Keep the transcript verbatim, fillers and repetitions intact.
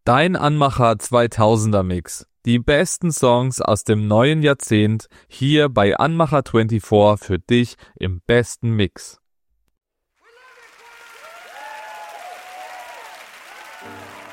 Dein Anmacher zweitausender Mix. Die besten Songs aus dem neuen Jahrzehnt hier bei Anmacher vierundzwanzig für dich im besten Mix.